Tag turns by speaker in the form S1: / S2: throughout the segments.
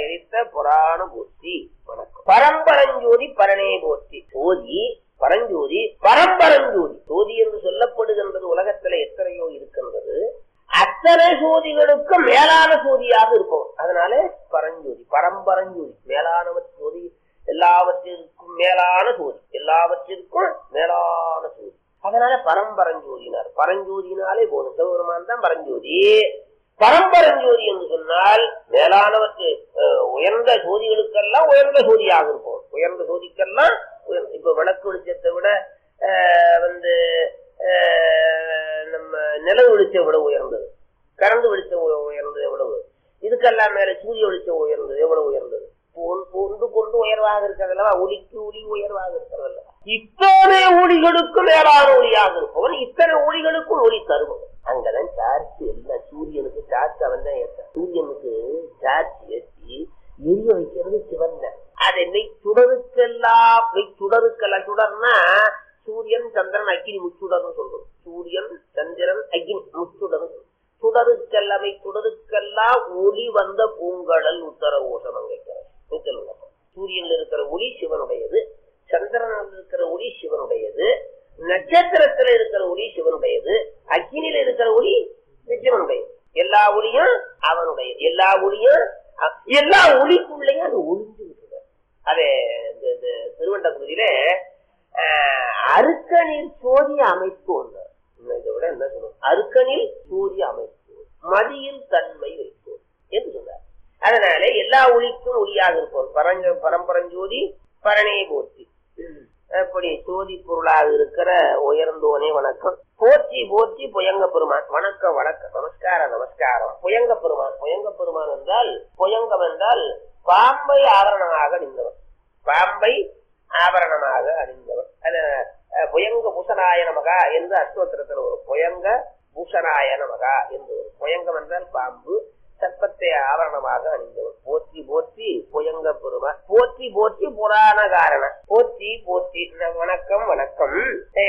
S1: எரித்த புராண போற்றி வணக்கம். பரம்பரஞ்சோதி பரணே போற்றி. சோதி பரஞ்சோதி பரம்பரஞ்சோதி. சோதி என்று சொல்லப்படுகின்றது உலகத்துல எத்தனையோ இருக்கின்றது. அத்தனை சோதிகளுக்கும் மேலான சோதியாக இருப்போம். அதனால பரஞ்சோதி பரம்பரஞ்சோதி. மேலானவர் சோதி, எல்லாவற்றிற்கும் மேலான சோதி, எல்லாவற்றிற்கும் மேலான சோதி. அதனால பரம்பரஞ்சோதினார். பரஞ்சோதினாலே போதும். சிவபெருமான் தான் பரஞ்சோதி. பரம்பரஞ்சோதி என்று சொன்னால் மேலானவற்று உயர்ந்த சோதிகளுக்கெல்லாம் உயர்ந்த சோதியாக இருப்போம். உயர்ந்த சோதிக்கெல்லாம் இப்ப விளக்கு வெளிச்சத்தை விட நம்ம நிலவு வெளிச்சம் விட உயர்ந்தது, கரண்டு வெளிச்சம் உயர்ந்தது எவ்வளவு, இதுக்கெல்லாம் மேல சூரிய வெளிச்சம் உயர்ந்தது எவ்வளவு உயர்ந்தது. ஒன்று கொண்டு உயர்வாக இருக்கிறதல்லவா, ஒளிக்கு ஒளி உயர்வாக இருக்கிறதல்ல. இத்தனை ஒளிகளுக்கும் மேலான ஒளியாக இருப்பவன், இத்தனை ஒளிகளுக்கும் ஒளி தருவன். அங்கதான் சார்ஜ் எல்லாம். சூரியனுக்கு சார்ஜ் அவன் தான் ஏற்றான். சூரியனுக்கு சார்ஜ் ஏற்றி எரிய வைக்கிறது சிவன் தான். அது சுடருக்கெல்லாம் சுடர்னா சூரியன் சந்திரன் அக்கினி முச்சுடர்னு சொல்றோம். சூரியன் சந்திரன் அக்கினி முச்சுடர். சுடருக்கெல்லாமை சுடருக்கெல்லாம் ஒளி வந்த பூங்கடல் உத்தர ஓசனம் வைக்கிறார். சூரியன்ல இருக்கிற ஒளி சிவனுடையது, சந்திரனில் இருக்கிற ஒளி சிவனுடையது, நட்சத்திரத்துல இருக்கிற ஒளி சிவனுடையது, அக்கினியில இருக்கிற ஒளி சிவனுடையது. எல்லா ஒளியும் அவனுடைய. எல்லா ஒளியும் எல்லா ஒளிக்குள்ளையும் அது ஒளிஞ்சு விட்டுருக்க. அதே திருவண்ட பகுதியில அருக்கனில் சோதிய அமைப்பு ஒன்று. இதை விட என்ன சொல்லுவோம்? அருக்கனில் சூரிய அமைப்பு, மதியில் தன்மை வைப்போம் என்று சொன்னார். அதனால எல்லா ஒளிக்கும் ஒளியாக இருப்போம். பரம்பரஞ்சோதி பரணே போற்றி. அப்படி சோதி பொருளாக இருக்கிற உயர்ந்தோனே வணக்கம். போற்றி போற்றி புயங்க பெருமான். வணக்கம் வணக்கம், நமஸ்காரம் நமஸ்காரம். புயங்க பெருமான். புயங்க பெருமான் என்றால், புயங்கம் என்றால் பாம்பை ஆவரணமாக அணிந்தவர். பாம்பை ஆபரணமாக அணிந்தவர். புயங்க பூஷணாய நமகா என்று அஷ்டோத்திரத்தில் வரும். புயங்க பூஷணாய நமகா என்று வரும். புயங்கம் என்றால் பாம்பு, சர்ப்பத்தை ஆவரணமாக அணிந்தவர். போற்றி போற்றி புயங்க பெருமான். போற்றி போற்றி புராண காரண. போற்றி போற்றி வணக்கம் வணக்கம்.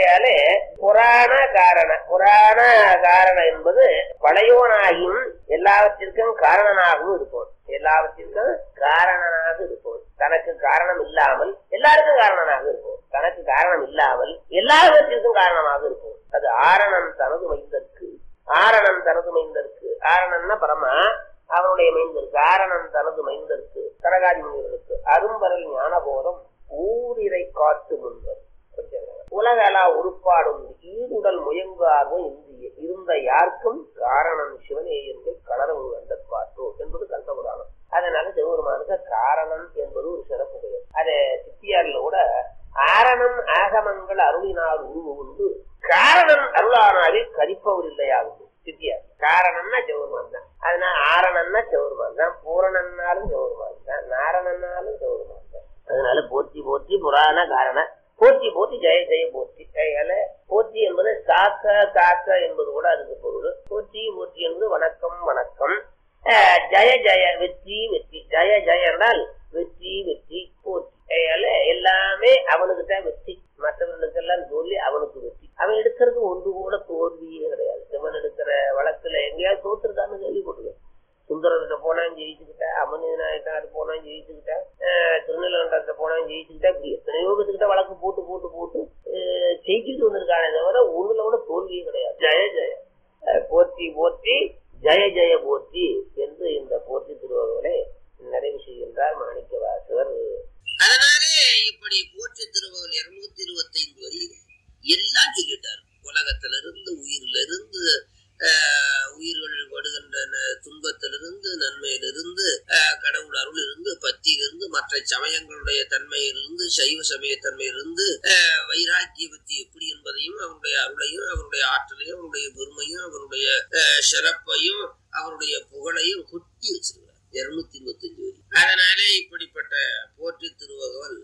S1: புராண காரண. புராண காரண என்பது பழையோனாகியும் எல்லாவற்றிற்கும் காரணனாகவும் இருப்போம். எல்லாவற்றிற்கும் காரணனாக இருப்போம். தனக்கு காரணம் இல்லாமல் எல்லாருக்கும் காரணனாக இருப்போம். தனக்கு காரணம் இல்லாமல் எல்லாவற்றிற்கும் காரணமாக இருப்போம். அது ஆரணன் தனது மைந்தற்கு. ஆரணன் தனது மைந்தற்கு. ஆரணன்னா பரமா, அவனுடைய மைந்தருக்கு. ஆரணன் தனது மைந்தருக்கு, கனகாதி முனிவர்களுக்கு அரும்பரல் ஞானபோதம் ஊரிரை காட்டு முன்பர். உலகளா உருப்பாடும் ஈருடல் முயங்கார்வம் இந்திய இருந்த யாருக்கும் காரணம் சிவனே என்று கலர ஒரு கண்டற்பாட்டோ என்பது கண்டபுராணம். அதனால சிவபெருமானுக்கு காரணம் என்பது ஒரு சிறப்பு பெயர். அது சித்தியார்ல கூட ஆரணம் ஆகமங்கள் அருளினார் உருவு உண்டு, காரணம் அருளானாவே கரிப்பவர் இல்லையாகும். சித்தியார் காரணம்னா சிவபெருமான் தான். அதனால ஆரணம்னா சிவபெருமான் தான், பூரணன்னாலும் சிவபெருமான் தான், நாரணன்னாலும் சிவபெருமான் தான். அதனால போற்றி போற்றி புராண காரண. போற்றி போற்றி ஜெய ஜெய போற்றி. போற்றி என்பது காக்க காக்க என்பது கூட அதுக்கு பொருள். போற்றி போற்றி என்பது வணக்கம் வணக்கம். ஜெய ஜெய வெற்றி வெற்றி. ஜெய ஜெய என்றால் வெற்றி வெற்றி. போற்றி எல்லாமே அவனுக்கு தான் வெற்றி. மற்றவர்களுக்கெல்லாம் தோல்வி, அவனுக்கு வெற்றி. அவன் எடுக்கிறது ஒன்று கூட தோல்வியே கிடையாது. சிவன் எடுக்கிற வழக்குல எங்கேயாவது தோத்துருக்கான்னு கேள்விப்பட்டிருக்கேன். சுந்தரர்கிட்ட போனா ஜெயிச்சுக்கிட்டா, அமர்நாயக்காரு போனா ஜெயிச்சுக்கிட்டா, திருநெல்வேலிட்ட போனா ஜெயிச்சுக்கிட்டா, இப்படி எத்தனையோ பேத்துக்கிட்ட வழக்கு போட்டு போட்டு போட்டு ஜெயிச்சுட்டு வந்திருக்கானே தவிர ஒண்ணுல கூட தோல்வியே கிடையாது. ஜெய ஜெய போற்றி போற்றி ஜெய ஜெய போற்றி என்று இந்த போற்றி திருவள்ளுவரை நிறைவு செய்கின்றார் மாணிக்க வாசகர்.
S2: அதனாலே இப்படி போற்றி திருவள்ளுவர் 225 வரி எல்லாம் சொல்லிட்டார். உலகத்திலிருந்து உயிரிலிருந்து உயிர்கள் படுகின்ற துன்பத்திலிருந்து நன்மையிலிருந்து கடவுள் அருளிலிருந்து பக்தியிலிருந்து மற்ற சமயங்களுடைய தன்மையிலிருந்து சைவ சமய தன்மையிலிருந்து வைராக்கிய பக்தி எப்படி என்பதையும் அவருடைய அருளையும் அவருடைய ஆற்றலையும் அவருடைய பெருமையும் அவருடைய சிறப்பையும் அவருடைய புகழையும் கொட்டி வச்சிருக்கிறார் 225 வரி. அதனாலே இப்படிப்பட்ட போற்றி திருவகவல்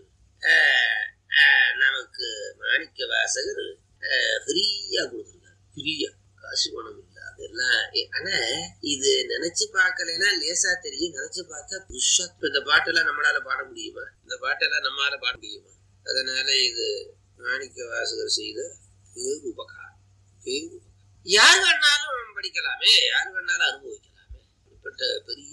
S2: நமக்கு மாணிக்க வாசகர் ஃப்ரீயா கொடுத்துருக்காரு. ஃப்ரீயா, காசு பணம் இல்ல அதெல்லாம். ஆனா இது நினைச்சு பார்க்கலன்னா லேசா தெரியும், நினைச்சு பார்த்தா புதுசா. இந்த பாட்டெல்லாம் நம்மளால பாட முடியுமா? இந்த பாட்டெல்லாம் நம்மளால பாட முடியுமா? அதனால இது மாணிக்க வாசகர் செய்த பேருபகாரம். யார் வேணாலும் படிக்கலாமே, யார் வேணாலும் அனுபவிக்கலாமே. இப்படிப்பட்ட பெரிய